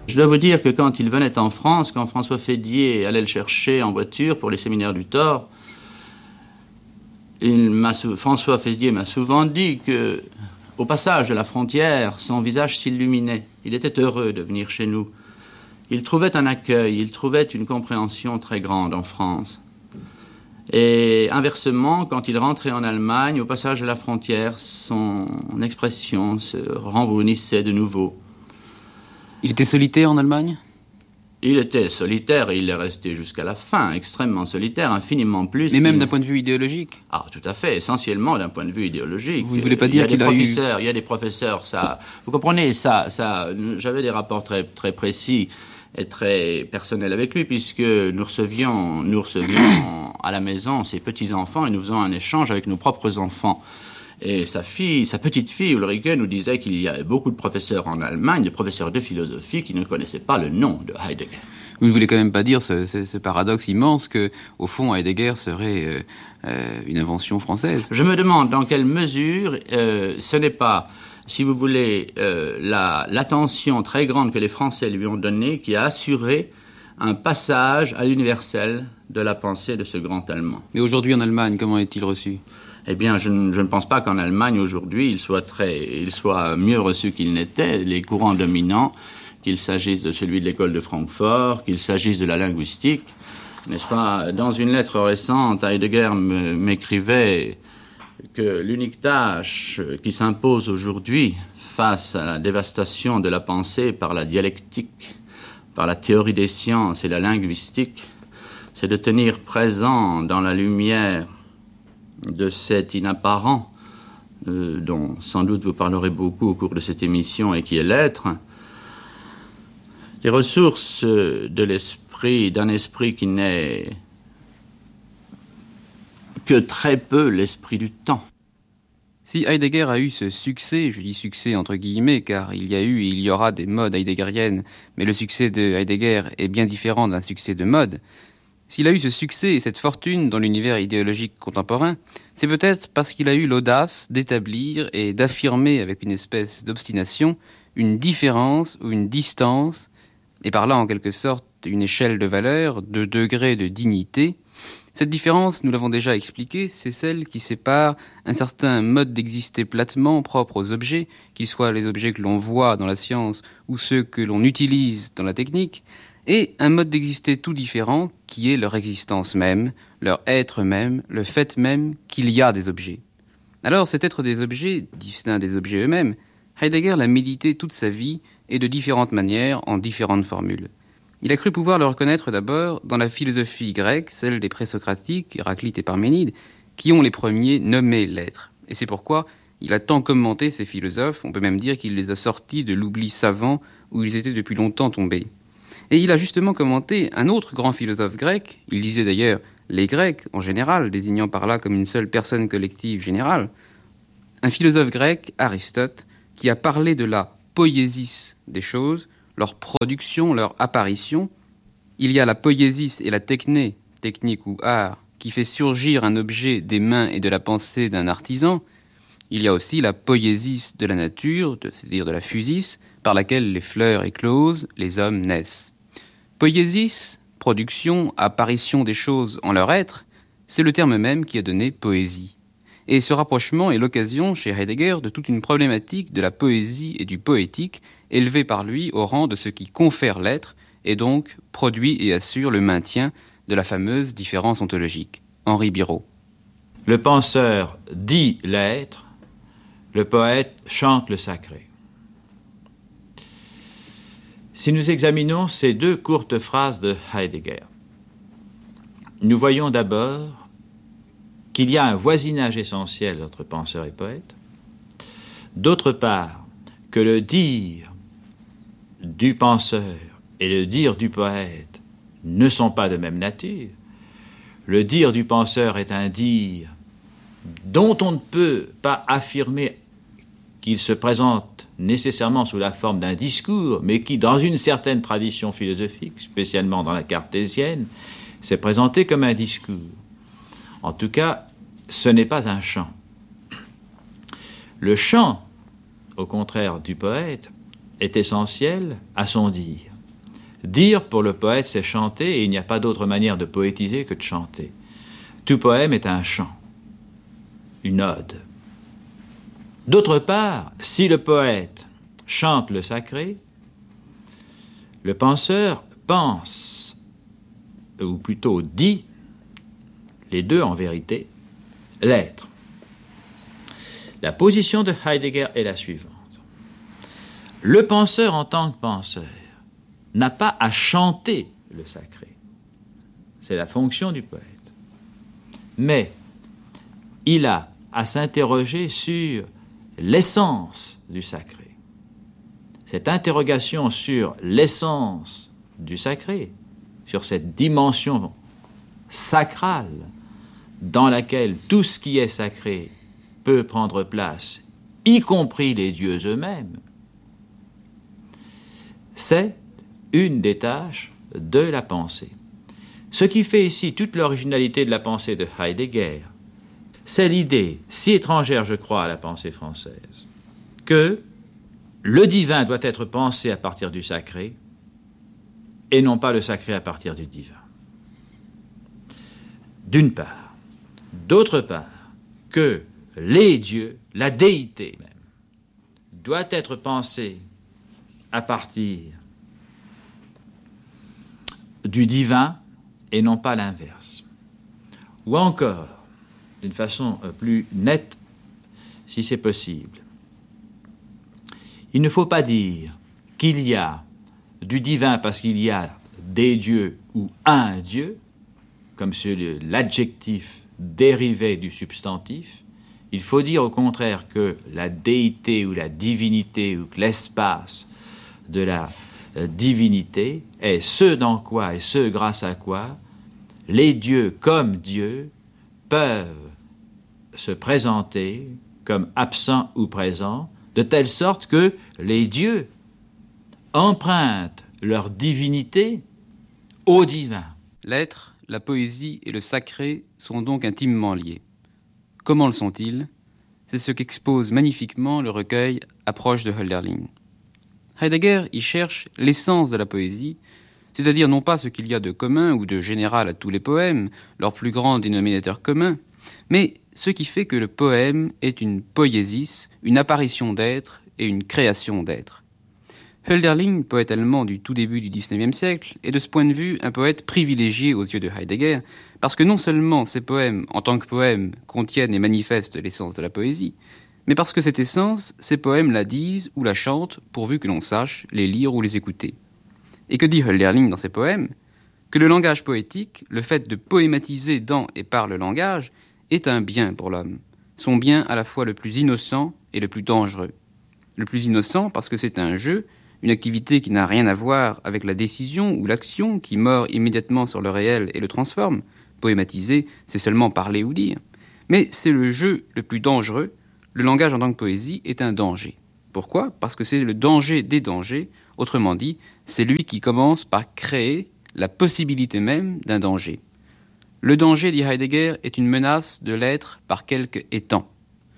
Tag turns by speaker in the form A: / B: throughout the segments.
A: Je dois vous dire que quand il venait en France, quand François Fédier allait le chercher en voiture pour les séminaires du Thor, François Fédier m'a souvent dit que, au passage de la frontière, son visage s'illuminait. Il était heureux de venir chez nous. Il trouvait un accueil, il trouvait une compréhension très grande en France. Et inversement, quand il rentrait en Allemagne, au passage de la frontière, son expression se rembrunissait de nouveau.
B: Il était solitaire en Allemagne ?
A: Il était solitaire et il est resté jusqu'à la fin, extrêmement solitaire, infiniment plus.
B: Mais même d'un point de vue idéologique ?
A: Ah, tout à fait, essentiellement d'un point de vue idéologique.
B: Vous ne voulez pas dire qu'il a eu...
A: Il y a des professeurs, ça... Vous comprenez, j'avais des rapports très, très précis et très personnels avec lui, puisque nous recevions à la maison ses petits-enfants et nous faisions un échange avec nos propres enfants. Et sa petite fille, Ulrike, nous disait qu'il y avait beaucoup de professeurs en Allemagne, des professeurs de philosophie, qui ne connaissaient pas le nom de Heidegger.
B: Vous ne voulez quand même pas dire ce paradoxe immense que, au fond, Heidegger serait une invention française.
A: Je me demande dans quelle mesure ce n'est pas, si vous voulez, l'attention très grande que les Français lui ont donnée qui a assuré un passage à l'universel de la pensée de ce grand Allemand.
B: Mais aujourd'hui en Allemagne, comment est-il reçu ?
A: Eh bien, je ne pense pas qu'en Allemagne, aujourd'hui, il soit mieux reçu qu'il n'était. Les courants dominants, qu'il s'agisse de celui de l'école de Francfort, qu'il s'agisse de la linguistique, n'est-ce pas ? Dans une lettre récente, Heidegger m'écrivait que l'unique tâche qui s'impose aujourd'hui face à la dévastation de la pensée par la dialectique, par la théorie des sciences et la linguistique, c'est de tenir présent dans la lumière de cet inapparent, dont sans doute vous parlerez beaucoup au cours de cette émission et qui est l'être, les ressources de l'esprit, d'un esprit qui n'est que très peu l'esprit du temps.
B: Si Heidegger a eu ce succès, je dis succès entre guillemets, car il y a eu et il y aura des modes heideggeriennes, mais le succès de Heidegger est bien différent d'un succès de mode. S'il a eu ce succès et cette fortune dans l'univers idéologique contemporain, c'est peut-être parce qu'il a eu l'audace d'établir et d'affirmer avec une espèce d'obstination une différence ou une distance, et par là en quelque sorte une échelle de valeur, de degré de dignité. Cette différence, nous l'avons déjà expliqué, c'est celle qui sépare un certain mode d'exister platement propre aux objets, qu'ils soient les objets que l'on voit dans la science ou ceux que l'on utilise dans la technique, et un mode d'exister tout différent qui est leur existence même, leur être même, le fait même qu'il y a des objets. Alors cet être des objets, distinct des objets eux-mêmes, Heidegger l'a médité toute sa vie et de différentes manières, en différentes formules. Il a cru pouvoir le reconnaître d'abord dans la philosophie grecque, celle des présocratiques, Héraclite et Parménide, qui ont les premiers nommé l'être. Et c'est pourquoi il a tant commenté ces philosophes, on peut même dire qu'il les a sortis de l'oubli savant où ils étaient depuis longtemps tombés. Et il a justement commenté un autre grand philosophe grec, il disait d'ailleurs les Grecs en général, désignant par là comme une seule personne collective générale, un philosophe grec, Aristote, qui a parlé de la poiesis des choses, leur production, leur apparition. Il y a la poiesis et la techné, technique ou art, qui fait surgir un objet des mains et de la pensée d'un artisan. Il y a aussi la poiesis de la nature, c'est-à-dire de la physis, par laquelle les fleurs éclosent, les hommes naissent. Poiesis, production, apparition des choses en leur être, c'est le terme même qui a donné poésie. Et ce rapprochement est l'occasion, chez Heidegger, de toute une problématique de la poésie et du poétique, élevée par lui au rang de ce qui confère l'être, et donc produit et assure le maintien de la fameuse différence ontologique. Henri Birot.
C: Le penseur dit l'être, le poète chante le sacré. Si nous examinons ces deux courtes phrases de Heidegger, nous voyons d'abord qu'il y a un voisinage essentiel entre penseur et poète, d'autre part que le dire du penseur et le dire du poète ne sont pas de même nature. Le dire du penseur est un dire dont on ne peut pas affirmer qu'il se présente nécessairement sous la forme d'un discours, mais qui, dans une certaine tradition philosophique, spécialement dans la cartésienne, s'est présenté comme un discours. En tout cas, ce n'est pas un chant. Le chant, au contraire du poète, est essentiel à son dire. Dire pour le poète, c'est chanter, et il n'y a pas d'autre manière de poétiser que de chanter. Tout poème est un chant, une ode. D'autre part, si le poète chante le sacré, le penseur pense, ou plutôt dit, les deux en vérité, l'être. La position de Heidegger est la suivante. Le penseur en tant que penseur n'a pas à chanter le sacré. C'est la fonction du poète. Mais il a à s'interroger sur l'essence du sacré. Cette interrogation sur l'essence du sacré, sur cette dimension sacrale dans laquelle tout ce qui est sacré peut prendre place, y compris les dieux eux-mêmes, c'est une des tâches de la pensée. Ce qui fait ici toute l'originalité de la pensée de Heidegger, c'est l'idée, si étrangère je crois à la pensée française, que le divin doit être pensé à partir du sacré et non pas le sacré à partir du divin. D'une part. D'autre part, que les dieux, la déité même, doit être pensée à partir du divin et non pas l'inverse. Ou encore, d'une façon plus nette, si c'est possible, il ne faut pas dire qu'il y a du divin parce qu'il y a des dieux ou un dieu, comme l'adjectif dérivé du substantif. Il faut dire au contraire que la déité ou la divinité ou que l'espace de la divinité est ce dans quoi et ce grâce à quoi les dieux comme Dieu peuvent se présenter comme absents ou présents, de telle sorte que les dieux empruntent leur divinité au divin.
B: L'être, la poésie et le sacré sont donc intimement liés. Comment le sont-ils ? C'est ce qu'expose magnifiquement le recueil Approche de Hölderlin. Heidegger y cherche l'essence de la poésie, c'est-à-dire non pas ce qu'il y a de commun ou de général à tous les poèmes, leur plus grand dénominateur commun, mais ce qui fait que le poème est une poiesis, une apparition d'être et une création d'être. Hölderlin, poète allemand du tout début du XIXe siècle, est de ce point de vue un poète privilégié aux yeux de Heidegger, parce que non seulement ses poèmes, en tant que poèmes, contiennent et manifestent l'essence de la poésie, mais parce que cette essence, ces poèmes la disent ou la chantent, pourvu que l'on sache les lire ou les écouter. Et que dit Hölderlin dans ses poèmes ? Que le langage poétique, le fait de poématiser dans et par le langage, est un bien pour l'homme, son bien à la fois le plus innocent et le plus dangereux. Le plus innocent parce que c'est un jeu, une activité qui n'a rien à voir avec la décision ou l'action qui mord immédiatement sur le réel et le transforme. Poématiser, c'est seulement parler ou dire. Mais c'est le jeu le plus dangereux. Le langage en tant que poésie est un danger. Pourquoi ? Parce que c'est le danger des dangers. Autrement dit, c'est lui qui commence par créer la possibilité même d'un danger. Le danger, dit Heidegger, est une menace de l'être par quelque étant.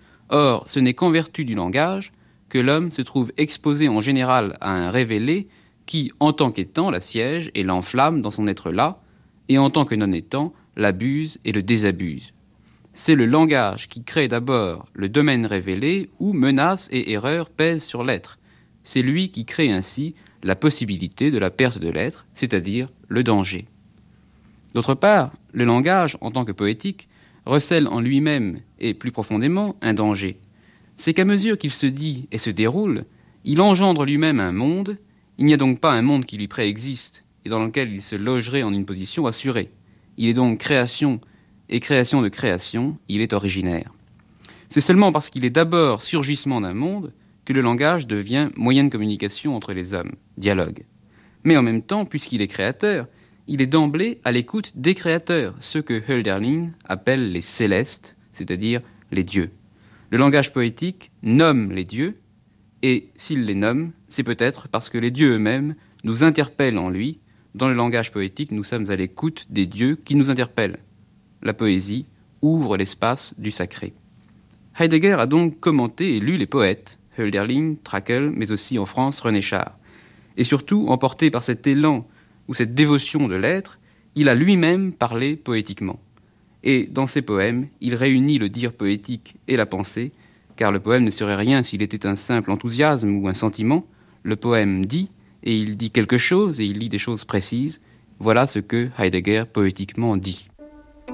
B: Or, ce n'est qu'en vertu du langage que l'homme se trouve exposé en général à un révélé qui, en tant qu'étant, l'assiège et l'enflamme dans son être là, et en tant que non-étant, l'abuse et le désabuse. C'est le langage qui crée d'abord le domaine révélé où menace et erreur pèsent sur l'être. C'est lui qui crée ainsi la possibilité de la perte de l'être, c'est-à-dire le danger. D'autre part, le langage, en tant que poétique, recèle en lui-même, et plus profondément, un danger. C'est qu'à mesure qu'il se dit et se déroule, il engendre lui-même un monde, il n'y a donc pas un monde qui lui préexiste, et dans lequel il se logerait en une position assurée. Il est donc création, et création de création, il est originaire. C'est seulement parce qu'il est d'abord surgissement d'un monde que le langage devient moyen de communication entre les hommes, dialogue. Mais en même temps, puisqu'il est créateur, il est d'emblée à l'écoute des créateurs, ceux que Hölderlin appelle les célestes, c'est-à-dire les dieux. Le langage poétique nomme les dieux, et s'il les nomme, c'est peut-être parce que les dieux eux-mêmes nous interpellent en lui. Dans le langage poétique, nous sommes à l'écoute des dieux qui nous interpellent. La poésie ouvre l'espace du sacré. Heidegger a donc commenté et lu les poètes, Hölderlin, Trakl, mais aussi en France René Char. Et surtout, emporté par cet élan ou cette dévotion de l'être, il a lui-même parlé poétiquement. Et dans ses poèmes, il réunit le dire poétique et la pensée, car le poème ne serait rien s'il était un simple enthousiasme ou un sentiment. Le poème dit, et il dit quelque chose, et il dit des choses précises. Voilà ce que Heidegger poétiquement dit.